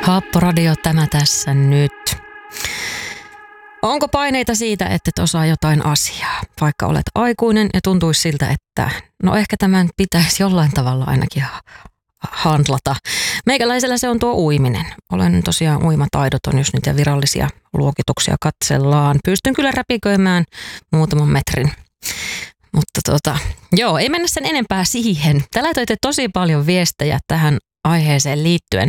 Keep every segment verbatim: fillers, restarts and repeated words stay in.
Happoradio, tämä tässä nyt. Onko paineita siitä, että et osaa jotain asiaa, vaikka olet aikuinen ja tuntuisi siltä, että no ehkä tämän pitäisi jollain tavalla ainakin handlata. Meikäläisellä se on tuo uiminen. Olen tosiaan uimataidoton, jos niitä virallisia luokituksia katsellaan. Pystyn kyllä räpiköimään muutaman metrin. Mutta tota, joo, ei mennä sen enempää siihen. Te laitoitte tosi paljon viestejä tähän aiheeseen liittyen.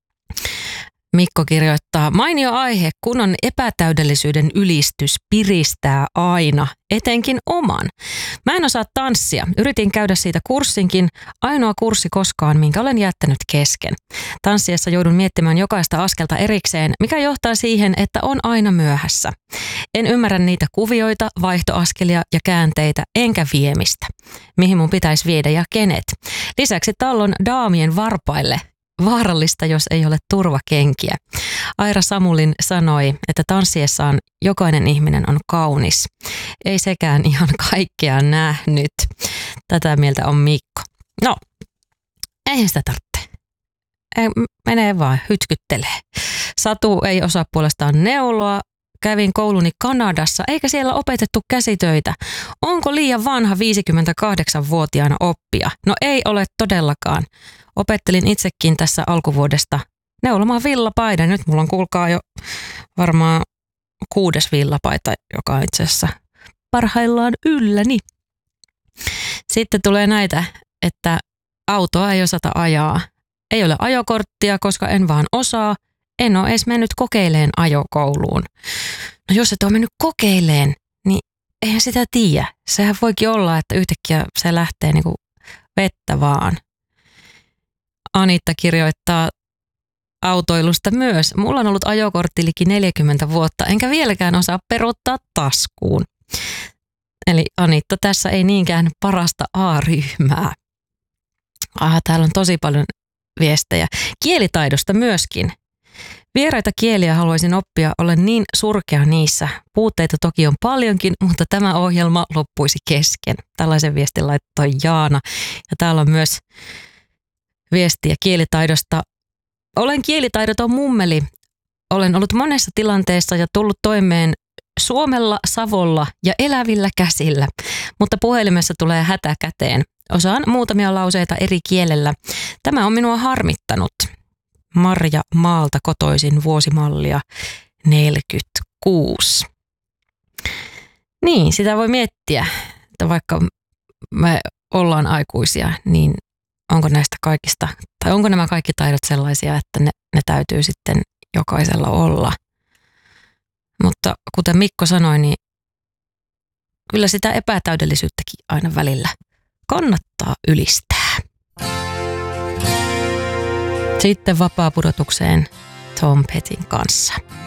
Mikko kirjoittaa, mainio aihe, kunnon epätäydellisyyden ylistys piristää aina, etenkin oman. Mä en osaa tanssia. Yritin käydä siitä kurssinkin, ainoa kurssi koskaan, minkä olen jättänyt kesken. Tanssiessa joudun miettimään jokaista askelta erikseen, mikä johtaa siihen, että on aina myöhässä. En ymmärrä niitä kuvioita, vaihtoaskelia ja käänteitä, enkä viemistä. Mihin mun pitäisi viedä ja kenet. Lisäksi tallon daamien varpaille. Vaarallista, jos ei ole turvakenkiä. Aira Samulin sanoi, että tanssiessaan jokainen ihminen on kaunis. Ei sekään ihan kaikkea nähnyt. Tätä mieltä on Mikko. No, eihän sitä tarvitse. Ei, menee vaan, hytkyttelee. Satu ei osaa puolestaan neuloa. Kävin kouluni Kanadassa, eikä siellä opetettu käsitöitä. Onko liian vanha viisikymmentäkahdeksanvuotiaana oppia? No ei ole todellakaan. Opettelin itsekin tässä alkuvuodesta neulomaan villapaidan. Nyt mulla on, kuulkaa, jo varmaan kuudes villapaita, joka on itse asiassa parhaillaan ylläni. Sitten tulee näitä, että autoa ei osata ajaa. Ei ole ajokorttia, koska en vaan osaa. En ole edes mennyt kokeileen ajokouluun. No jos et ole mennyt kokeileen, niin eihän sitä tiedä. Sehän voikin olla, että yhtäkkiä se lähtee niinku vettä vaan. Anitta kirjoittaa autoilusta myös. Mulla on ollut ajokortti liki neljäkymmentä vuotta, enkä vieläkään osaa peruuttaa taskuun. Eli Anitta tässä ei niinkään parasta A-ryhmää. Aha, täällä on tosi paljon viestejä. Kielitaidosta myöskin. Vieraita kieliä haluaisin oppia, olen niin surkea niissä. Puutteita toki on paljonkin, mutta tämä ohjelma loppuisi kesken. Tällaisen viestin laittoi Jaana. Ja täällä on myös viestiä kielitaidosta. Olen kielitaidoton mummeli. Olen ollut monessa tilanteessa ja tullut toimeen suomella, savolla ja elävillä käsillä, mutta puhelimessa tulee hätä käteen. Osaan muutamia lauseita eri kielellä. Tämä on minua harmittanut. Marja Maalta kotoisin, vuosimallia neljäkymmentäkuusi. Niin, sitä voi miettiä, että vaikka me ollaan aikuisia, niin onko näistä kaikista, tai onko nämä kaikki taidot sellaisia, että ne, ne täytyy sitten jokaisella olla. Mutta kuten Mikko sanoi, niin kyllä sitä epätäydellisyyttäkin aina välillä kannattaa ylistää. Sitten vapaapudotukseen Tom Pettin kanssa.